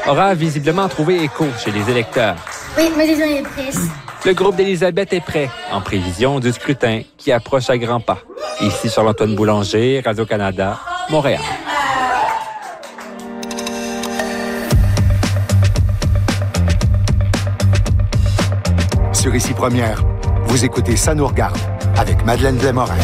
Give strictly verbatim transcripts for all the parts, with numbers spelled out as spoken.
aura visiblement trouvé écho chez les électeurs. Oui, ma décision est prise. Le groupe d'Élisabeth est prêt, en prévision du scrutin qui approche à grands pas. Ici Charles-Antoine Boulanger, Radio-Canada, Montréal. Sur Ici Première, vous écoutez Ça nous regarde avec Madeleine Blais-Morin.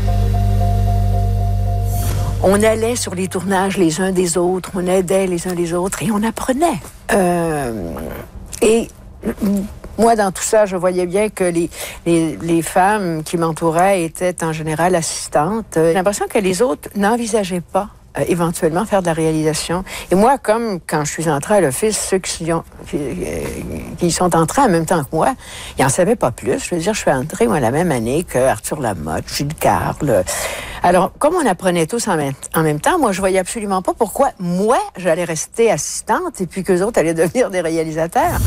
On allait sur les tournages les uns des autres, on aidait les uns les autres et on apprenait. Euh, et moi, dans tout ça, je voyais bien que les, les, les femmes qui m'entouraient étaient en général assistantes. J'ai l'impression que les autres n'envisageaient pas euh, éventuellement faire de la réalisation. Et moi, comme quand je suis entrée à l'office, ceux qui, y ont, qui, qui sont entrés en même temps que moi, ils n'en savaient pas plus. Je veux dire, je suis entrée moi, la même année que Arthur Lamotte, Gilles Carle. Alors, comme on apprenait tous en même, en même temps, moi, je voyais absolument pas pourquoi moi, j'allais rester assistante et puis qu'eux autres allaient devenir des réalisateurs.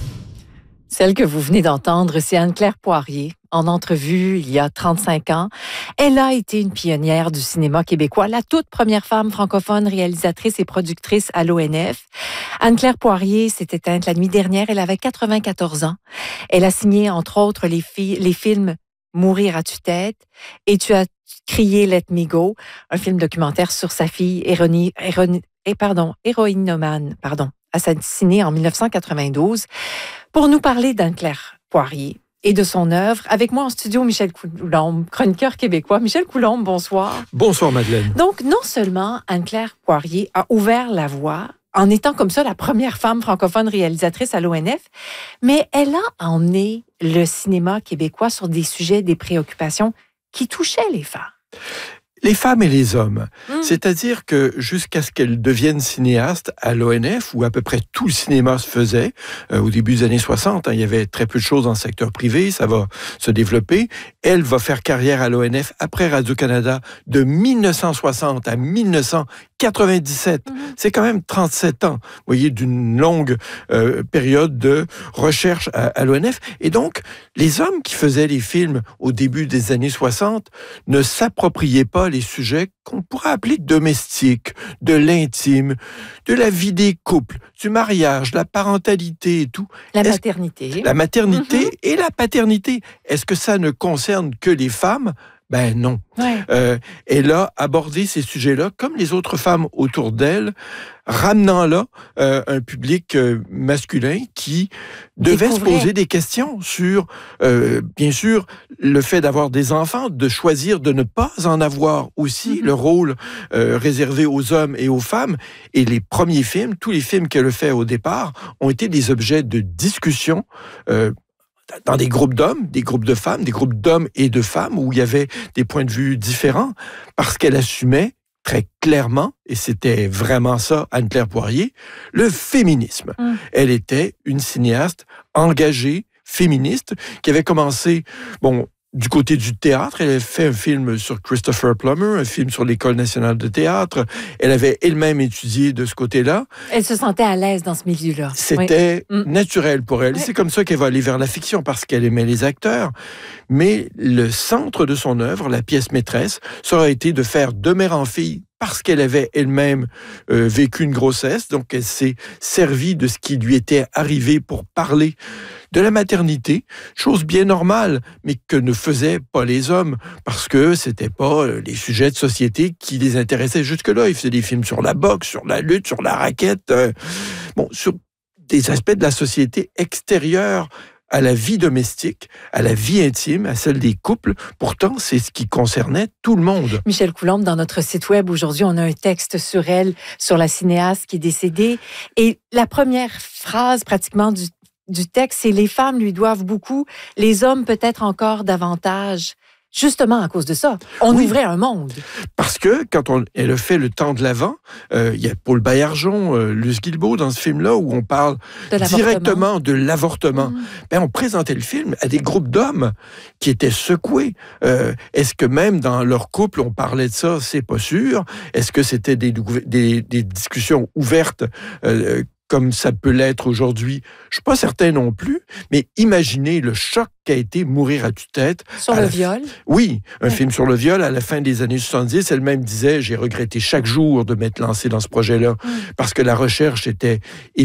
Celle que vous venez d'entendre, c'est Anne-Claire Poirier. En entrevue, il y a trente-cinq ans, elle a été une pionnière du cinéma québécois, la toute première femme francophone réalisatrice et productrice à l'O N F. Anne-Claire Poirier s'est éteinte la nuit dernière, elle avait quatre-vingt-quatorze ans. Elle a signé, entre autres, les, fi- les films Mourir à tue-tête et Tu as crié Let Me Go, un film documentaire sur sa fille Héronie, Héronie, et pardon, héroïnomane, pardon, assassinée en dix-neuf cent quatre-vingt-douze. Pour nous parler d'Anne-Claire Poirier et de son œuvre, avec moi en studio, Michel Coulombe, chroniqueur québécois. Michel Coulombe, bonsoir. Bonsoir, Madeleine. Donc, non seulement Anne-Claire Poirier a ouvert la voie en étant comme ça la première femme francophone réalisatrice à l'O N F, mais elle a emmené le cinéma québécois sur des sujets, des préoccupations qui touchaient les femmes. Les femmes et les hommes. Mmh. C'est-à-dire que jusqu'à ce qu'elles deviennent cinéastes à l'O N F, où à peu près tout le cinéma se faisait, euh, au début des années soixante, hein, il y avait très peu de choses dans le secteur privé, ça va se développer. Elle va faire carrière à l'O N F après Radio-Canada de dix-neuf cent soixante à dix-neuf cent quatre-vingt-dix-sept. Mmh. C'est quand même trente-sept ans, vous voyez, d'une longue euh, période de recherche à, à l'O N F. Et donc, les hommes qui faisaient les films au début des années soixante ne s'appropriaient pas les sujets qu'on pourrait appeler domestiques, de l'intime, de la vie des couples, du mariage, la parentalité et tout. La Est-ce maternité. La maternité Mm-hmm. et la paternité. Est-ce que ça ne concerne que les femmes? Ben non. Ouais. Euh, elle a abordé ces sujets-là, comme les autres femmes autour d'elle, ramenant là euh, un public euh, masculin qui devait se poser des questions sur, euh, bien sûr, le fait d'avoir des enfants, de choisir de ne pas en avoir aussi, mm-hmm. le rôle euh, réservé aux hommes et aux femmes. Et les premiers films, tous les films qu'elle a fait au départ, ont été des objets de discussion euh, dans des groupes d'hommes, des groupes de femmes, des groupes d'hommes et de femmes, où il y avait des points de vue différents, parce qu'elle assumait très clairement, et c'était vraiment ça, Anne-Claire Poirier, le féminisme. Mmh. Elle était une cinéaste engagée, féministe, qui avait commencé, bon, du côté du théâtre. Elle avait fait un film sur Christopher Plummer, un film sur l'École nationale de théâtre. Elle avait elle-même étudié de ce côté-là. Elle se sentait à l'aise dans ce milieu-là. C'était oui. naturel pour elle. Oui. C'est comme ça qu'elle va aller vers la fiction, parce qu'elle aimait les acteurs. Mais le centre de son œuvre, la pièce maîtresse, ça aurait été de faire de mère en fille, parce qu'elle avait elle-même euh, vécu une grossesse. Donc, elle s'est servie de ce qui lui était arrivé pour parler de la maternité, chose bien normale, mais que ne faisaient pas les hommes, parce que c'était pas les sujets de société qui les intéressaient jusque-là. Ils faisaient des films sur la boxe, sur la lutte, sur la raquette, euh, bon, sur des aspects de la société extérieure à la vie domestique, à la vie intime, à celle des couples. Pourtant, c'est ce qui concernait tout le monde. Michel Coulombe, dans notre site web, aujourd'hui, on a un texte sur elle, sur la cinéaste qui est décédée. Et la première phrase, pratiquement, du, du texte, c'est « Les femmes lui doivent beaucoup, les hommes peut-être encore davantage ». Justement à cause de ça, on oui. ouvrait un monde. Parce que quand on, elle a fait Le Temps de l'Avent, euh, il y a Paul Baillargeon, euh, Luce Guilbeault dans ce film-là, où on parle de directement de l'avortement. Mmh. Ben, on présentait le film à des groupes d'hommes qui étaient secoués. Euh, est-ce que même dans leur couple, on parlait de ça? C'est pas sûr. Est-ce que c'était des, des, des discussions ouvertes euh, comme ça peut l'être aujourd'hui? Je suis pas certain non plus, mais imaginez le choc qu'a été Mourir à tue-tête. Sur le viol? Oui, un ouais. film sur le viol à la fin des années soixante-dix. Elle-même disait, j'ai regretté chaque jour de m'être lancée dans ce projet-là, mmh. parce que la recherche était